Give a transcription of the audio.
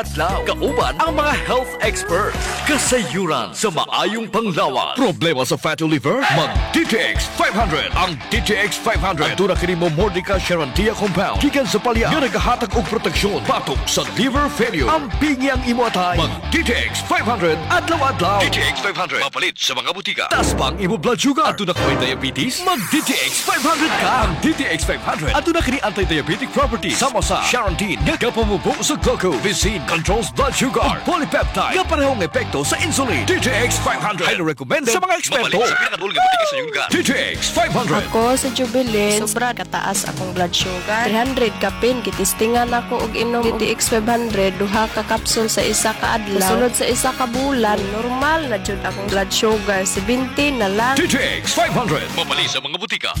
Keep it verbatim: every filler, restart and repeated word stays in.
Adlaw, kauban ang mga health expert. Kasayuran sa maayong panglawas. Problema sa fatty liver? Mag D T X five hundred. Ang D T X five hundred. Ang tuna kini mo Mordica Charantia compound. Gikan sa palya. Nga nagahatag og proteksyon. Patok sa liver failure. Ang pingi ang imo atay. Mag D T X five hundred. Adlaw-adlaw. D T X five hundred. Mapalit sa mga butika. Taas pa ang imo blood sugar. At tuna ka may diabetes? Mag D T X five hundred ka. Ang D T X five hundred. At tuna kini anti-diabetic properties. Sama sa Charantin. Nga kapamubo sa glucose. Visin controls blood sugar. Ug polypeptide. Nga parehong epekto sa insulin. D T X five hundred. Highly recommended sa mga eksperto. Mapalit sa pinakadulong nga butika sa iyong lugar. D T X five hundred. Ako sa Jubilin, sobra kataas akong blood sugar. three hundred kapin, kitistingan ako og inom D T X five hundred, duha ka kapsul sa isa ka adlaw. Sunod sa isa ka bulan, normal na jud akong blood sugar, seventy na lang. D T X five hundred. Mapalit sa mga butika.